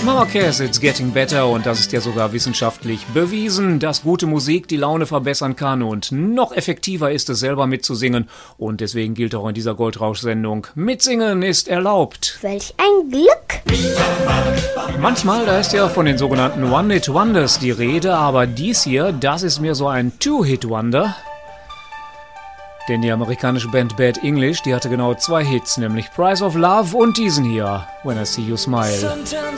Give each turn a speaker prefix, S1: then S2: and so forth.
S1: Marquez, It's Getting Better, und das ist ja sogar wissenschaftlich bewiesen, dass gute Musik die Laune verbessern kann und noch effektiver ist es, selber mitzusingen, und deswegen gilt auch in dieser Goldrausch-Sendung, mitsingen ist erlaubt.
S2: Welch ein Glück!
S1: Manchmal, da ist ja von den sogenannten One-Hit-Wonders die Rede, aber dies hier, das ist mir so ein Two-Hit-Wonder. Denn die amerikanische Band Bad English, die hatte genau 2 Hits, nämlich Price of Love und diesen hier, When I See You Smile.